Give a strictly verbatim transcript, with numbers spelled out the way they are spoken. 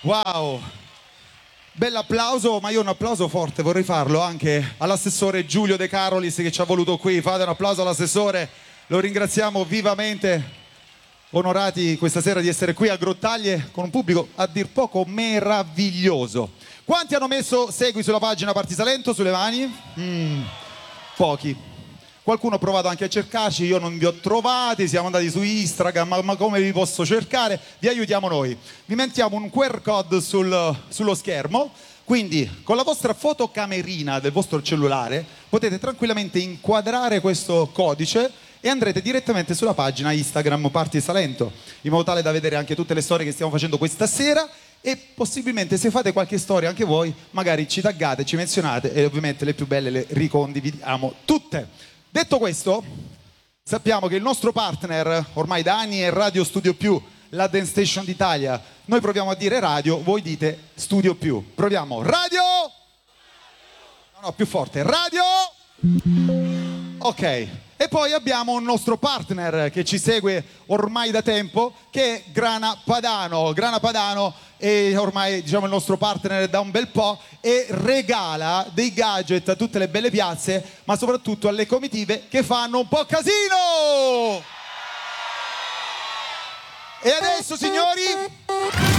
Wow, bell'applauso, ma io un applauso forte vorrei farlo anche all'assessore Giulio De Carolis che ci ha voluto qui. Fate un applauso all'assessore, lo ringraziamo vivamente. Onorati questa sera di essere qui a Grottaglie con un pubblico a dir poco meraviglioso. Quanti hanno messo segui sulla pagina Partisalento? Sulle mani? Mm, pochi. Qualcuno ha provato anche a cercarci, io non vi ho trovati, siamo andati su Instagram, ma, ma come vi posso cercare? Vi aiutiamo noi. Vi mettiamo un Q R code sul, sullo schermo, quindi con la vostra fotocamerina del vostro cellulare potete tranquillamente inquadrare questo codice e andrete direttamente sulla pagina Instagram Partisalento, in modo tale da vedere anche tutte le storie che stiamo facendo questa sera e possibilmente se fate qualche storia anche voi, magari ci taggate, ci menzionate e ovviamente le più belle le ricondividiamo tutte. Detto questo, sappiamo che il nostro partner ormai da anni è Radio Studio Più, la Dance Station d'Italia. Noi proviamo a dire radio, voi dite Studio Più. Proviamo. Radio! No, no, più forte. Radio! Ok. E poi abbiamo un nostro partner che ci segue ormai da tempo, che è Grana Padano. Grana Padano è ormai, diciamo, il nostro partner da un bel po' e regala dei gadget a tutte le belle piazze, ma soprattutto alle comitive che fanno un po' casino! E adesso, signori...